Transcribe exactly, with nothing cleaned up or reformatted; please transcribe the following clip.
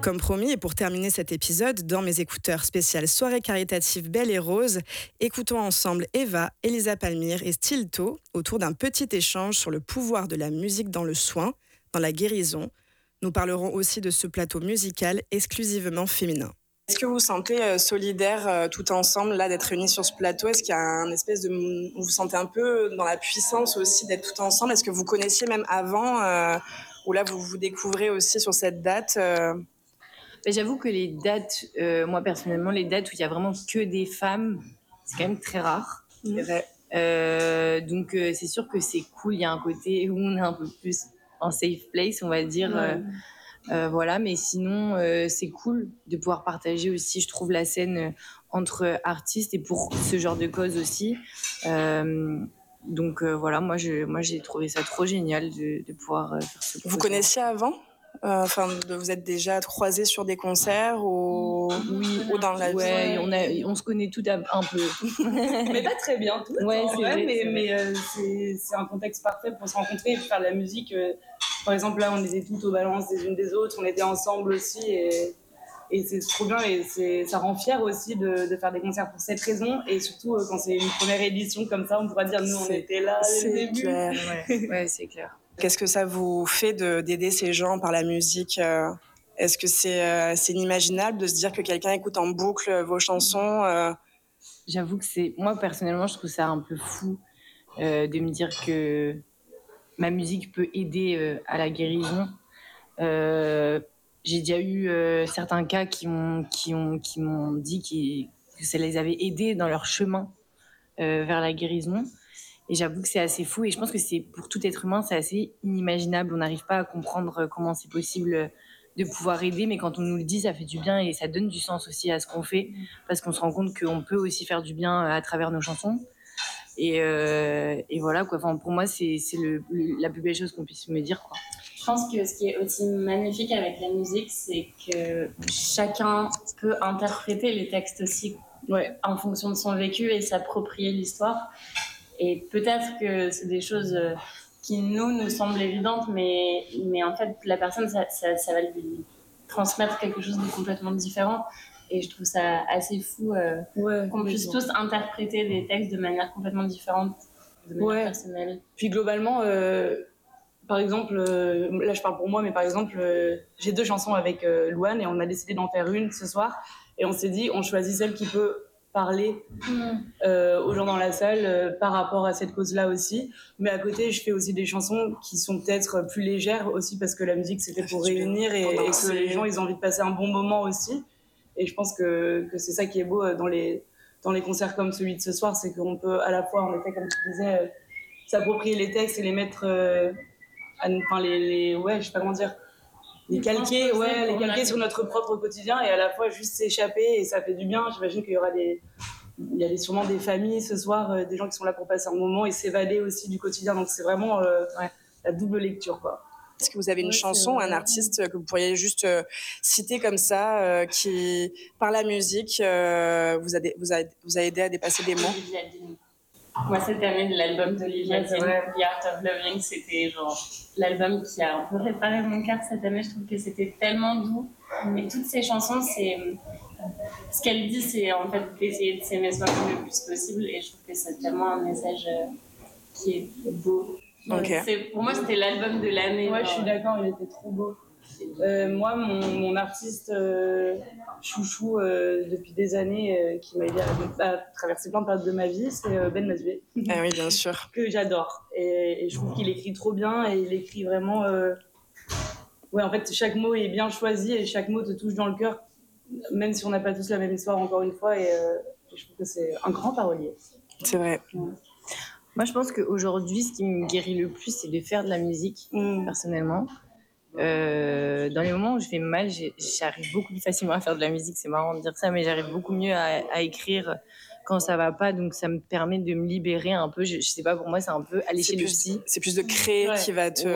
Comme promis, et pour terminer cet épisode, dans mes écouteurs spéciales soirée caritative Belle et Rose, écoutons ensemble Eva, Elisa Palmyre et Stilto autour d'un petit échange sur le pouvoir de la musique dans le soin, dans la guérison. Nous parlerons aussi de ce plateau musical exclusivement féminin. Est-ce que vous vous sentez euh, solidaires euh, tout ensemble là d'être réunis sur ce plateau? Est-ce qu'il y a un espèce de... Vous vous sentez un peu dans la puissance aussi d'être tout ensemble? Est-ce que vous connaissiez même avant euh, ou là vous vous découvrez aussi sur cette date euh... J'avoue que les dates, euh, moi personnellement, les dates où il y a vraiment que des femmes, c'est quand même très rare. C'est vrai. Euh, donc euh, c'est sûr que c'est cool, il y a un côté où on est un peu plus en safe place, on va dire. Ouais. Euh, euh, voilà, mais sinon euh, c'est cool de pouvoir partager aussi, je trouve, la scène entre artistes et pour ce genre de cause aussi. Euh, donc euh, voilà, moi, je, moi j'ai trouvé ça trop génial de, de pouvoir euh, faire ce projet. Vous connaissiez avant? Enfin, euh, vous êtes déjà croisés sur des concerts ou, oui, ou dans la ouais, vie. On, a, on se connaît toutes un peu. Mais pas très bien, toutes. Ouais, c'est vrai, vrai, mais, c'est, vrai. mais euh, c'est, c'est un contexte parfait pour se rencontrer et faire de la musique. Euh, par exemple, là, on était toutes aux balances des unes des autres, on était ensemble aussi et, et c'est trop bien et c'est, ça rend fier aussi de, de faire des concerts pour cette raison et surtout euh, quand c'est une première édition comme ça, on pourra dire nous, on c'est, était là dès le début. Clair. Ouais, ouais, c'est clair. Qu'est-ce que ça vous fait de, d'aider ces gens par la musique? Est-ce que c'est, euh, c'est inimaginable de se dire que quelqu'un écoute en boucle vos chansons euh... J'avoue que c'est... Moi, personnellement, je trouve ça un peu fou euh, de me dire que ma musique peut aider euh, à la guérison. Euh, j'ai déjà eu euh, certains cas qui, ont, qui, ont, qui m'ont dit qui, que ça les avait aidés dans leur chemin euh, vers la guérison. Et j'avoue que c'est assez fou. Et je pense que c'est, pour tout être humain, c'est assez inimaginable. On n'arrive pas à comprendre comment c'est possible de pouvoir aider. Mais quand on nous le dit, ça fait du bien et ça donne du sens aussi à ce qu'on fait. Parce qu'on se rend compte qu'on peut aussi faire du bien à travers nos chansons. Et, euh, et voilà, quoi. Enfin, pour moi, c'est, c'est le, le, la plus belle chose qu'on puisse me dire, quoi. Je pense que ce qui est aussi magnifique avec la musique, c'est que chacun peut interpréter les textes aussi ouais, en fonction de son vécu et s'approprier l'histoire. Et peut-être que c'est des choses qui, nous, nous semblent évidentes, mais, mais en fait, la personne, ça, ça, ça va lui transmettre quelque chose de complètement différent. Et je trouve ça assez fou euh, ouais, qu'on puisse tous interpréter des textes de manière complètement différente, de manière ouais. personnelle. Puis globalement, euh, par exemple, euh, là je parle pour moi, mais par exemple, euh, j'ai deux chansons avec euh, Louane et on a décidé d'en faire une ce soir. Et on s'est dit, on choisit celle qui peut parler mmh. euh, aux gens dans la salle euh, par rapport à cette cause-là aussi. Mais à côté, je fais aussi des chansons qui sont peut-être plus légères aussi parce que la musique, c'était pour réunir et, et que les gens, ils ont envie de passer un bon moment aussi. Et je pense que, que c'est ça qui est beau dans les, dans les concerts comme celui de ce soir, c'est qu'on peut à la fois, en effet, comme tu disais, euh, s'approprier les textes et les mettre, euh, à, enfin les, les, ouais, je sais pas comment dire, les calquer, ouais, les calquer sur notre propre quotidien et à la fois juste s'échapper et ça fait du bien. J'imagine qu'il y aura des, il y a sûrement des familles ce soir, euh, des gens qui sont là pour passer un moment et s'évader aussi du quotidien. Donc c'est vraiment euh, ouais, la double lecture, quoi. Est-ce que vous avez une ouais, chanson, un artiste que vous pourriez juste euh, citer comme ça, euh, qui, par la musique, euh, vous, a, vous, a, vous a aidé à dépasser des mots? Moi, cette année, l'album d'Olivia Dean, The Art of Loving, c'était genre l'album qui a un peu réparé mon cœur cette année. Je trouve que c'était tellement doux. Mm. Et toutes ces chansons, c'est... ce qu'elle dit, c'est en fait d'essayer de s'aimer soi-même le plus possible. Et je trouve que c'est tellement un message qui est beau. Okay. C'est, pour moi, c'était l'album de l'année. Ouais, genre. Je suis d'accord, il était trop beau. Euh, moi, mon, mon artiste euh, chouchou euh, depuis des années euh, qui m'a aidé à, à traverser plein de périodes de ma vie, c'est euh, Ben Mazoué. Ah oui, bien sûr. Que j'adore. Et, et je trouve qu'il écrit trop bien et il écrit vraiment... Euh... Ouais, en fait, chaque mot est bien choisi et chaque mot te touche dans le cœur, même si on n'a pas tous la même histoire, encore une fois. Et, euh, et je trouve que c'est un grand parolier. C'est vrai. Ouais. Moi, je pense qu'aujourd'hui, ce qui me guérit le plus, c'est de faire de la musique, mmh. personnellement. Euh, dans les moments où je fais mal, j'arrive beaucoup plus facilement à faire de la musique. C'est marrant de dire ça, mais j'arrive beaucoup mieux à, à écrire quand ça va pas. Donc, ça me permet de me libérer un peu. Je, je sais pas, pour moi, c'est un peu allécher le psy. C'est plus de créer ouais. qui va te...